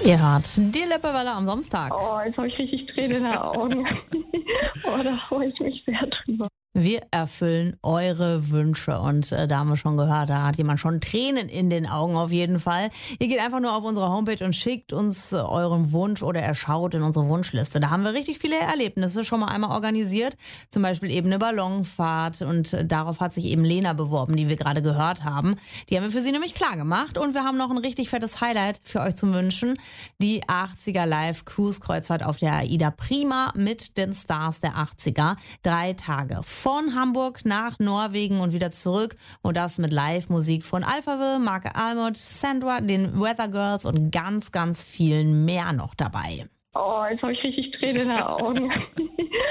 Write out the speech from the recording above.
Ihr hört die Lippewelle am Samstag. Oh, jetzt habe ich richtig Tränen in den Augen. Oh, da freue ich mich sehr drüber. Wir erfüllen eure Wünsche und da haben wir schon gehört, da hat jemand schon Tränen in den Augen auf jeden Fall. Ihr geht einfach nur auf unsere Homepage und schickt uns euren Wunsch oder er schaut in unsere Wunschliste. Da haben wir richtig viele Erlebnisse schon mal einmal organisiert, zum Beispiel eben eine Ballonfahrt und darauf hat sich eben Lena beworben, die wir gerade gehört haben. Die haben wir für sie nämlich klar gemacht und wir haben noch ein richtig fettes Highlight für euch zum Wünschen. Die 80er Live Cruise Kreuzfahrt auf der AIDA Prima mit den Stars der 80er. 3 Tage. Von Hamburg nach Norwegen und wieder zurück. Und das mit Live-Musik von Alphaville, Marke Almond, Sandra, den Weather Girls und ganz, ganz vielen mehr noch dabei. Oh, jetzt habe ich richtig Tränen in den Augen.